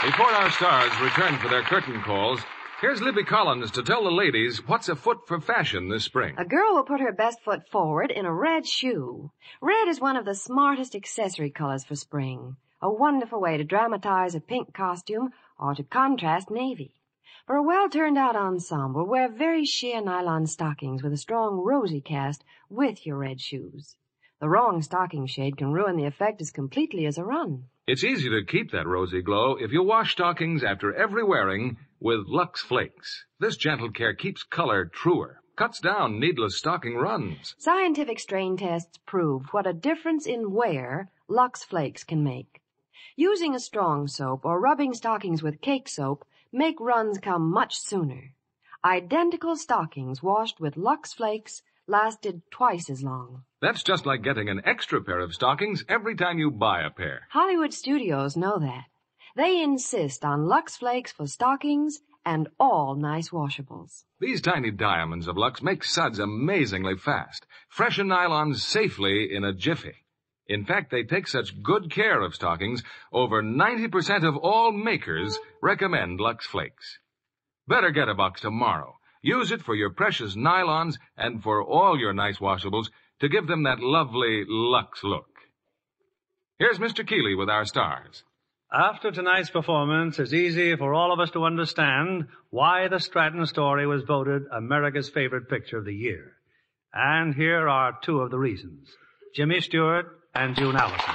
Before our stars return for their curtain calls, here's Libby Collins to tell the ladies what's afoot for fashion this spring. A girl will put her best foot forward in a red shoe. Red is one of the smartest accessory colors for spring. A wonderful way to dramatize a pink costume or to contrast navy. For a well-turned-out ensemble, wear very sheer nylon stockings with a strong rosy cast with your red shoes. The wrong stocking shade can ruin the effect as completely as a run. It's easy to keep that rosy glow if you wash stockings after every wearing with Lux Flakes. This gentle care keeps color truer, cuts down needless stocking runs. Scientific strain tests prove what a difference in wear Lux Flakes can make. Using a strong soap or rubbing stockings with cake soap make runs come much sooner. Identical stockings washed with Lux Flakes lasted twice as long. That's just like getting an extra pair of stockings every time you buy a pair. Hollywood studios know that. They insist on Lux Flakes for stockings and all nice washables. These tiny diamonds of Lux make suds amazingly fast. Freshen nylons safely in a jiffy. In fact, they take such good care of stockings, over 90% of all makers recommend Lux Flakes. Better get a box tomorrow. Use it for your precious nylons and for all your nice washables to give them that lovely Lux look. Here's Mr. Keeley with our stars. After tonight's performance, it's easy for all of us to understand why The Stratton Story was voted America's favorite picture of the year. And here are two of the reasons. Jimmy Stewart and June Allyson.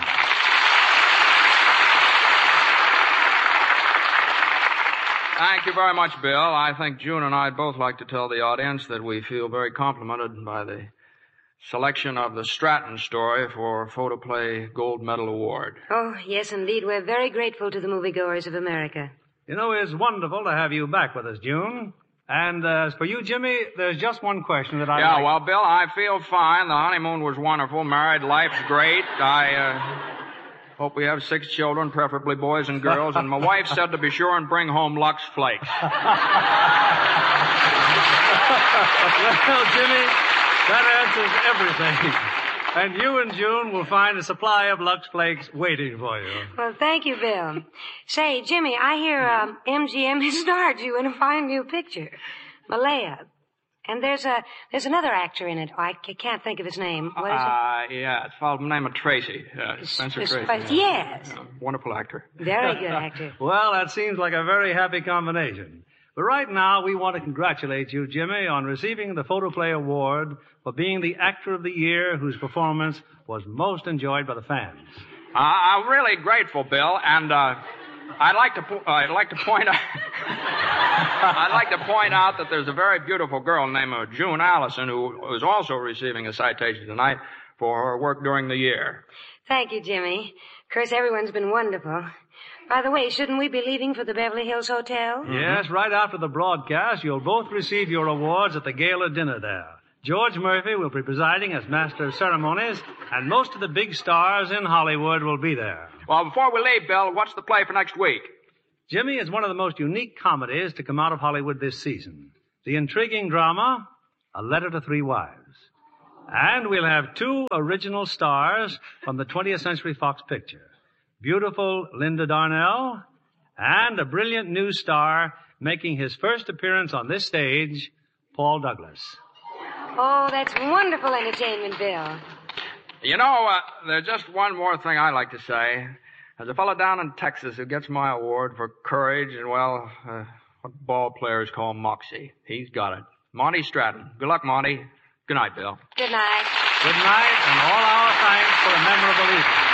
Thank you very much, Bill. I think June and I'd both like to tell the audience that we feel very complimented by the selection of The Stratton Story for Photoplay Gold Medal Award. Oh, yes, indeed. We're very grateful to the moviegoers of America. You know, it's wonderful to have you back with us, June. And as for you, Jimmy, there's just one question that Yeah, well, Bill, I feel fine. The honeymoon was wonderful. Married life's great. I hope we have 6 children, preferably boys and girls. And my wife said to be sure and bring home Lux Flakes. Well, Jimmy, that answers everything. And you and June will find a supply of Lux Flakes waiting for you. Well, thank you, Bill. Say, Jimmy, I hear MGM has starred you in a fine new picture, Malaya. And there's another actor in it. I can't think of his name. What is it? Yeah, it's by the name of Tracy. Spencer Tracy. Yes. Wonderful actor. Very good actor. Well, that seems like a very happy combination. But right now, we want to congratulate you, Jimmy, on receiving the Photoplay Award for being the actor of the year whose performance was most enjoyed by the fans. I'm really grateful, Bill, and I'd like to point out that there's a very beautiful girl named June Allyson who is also receiving a citation tonight for her work during the year. Thank you, Jimmy. Of course, everyone's been wonderful. By the way, shouldn't we be leaving for the Beverly Hills Hotel? Yes, right after the broadcast, you'll both receive your awards at the gala dinner there. George Murphy will be presiding as master of ceremonies, and most of the big stars in Hollywood will be there. Well, before we leave, Bill, what's the play for next week? Jimmy is one of the most unique comedies to come out of Hollywood this season. The intriguing drama, A Letter to Three Wives. And we'll have 2 original stars from the 20th Century Fox picture. Beautiful Linda Darnell, and a brilliant new star making his first appearance on this stage, Paul Douglas. Oh, that's wonderful entertainment, Bill. You know, there's just one more thing I'd like to say. There's a fellow down in Texas who gets my award for courage and, well, what ball players call moxie. He's got it. Monty Stratton. Good luck, Monty. Good night, Bill. Good night. Good night, and all our thanks for a memorable evening.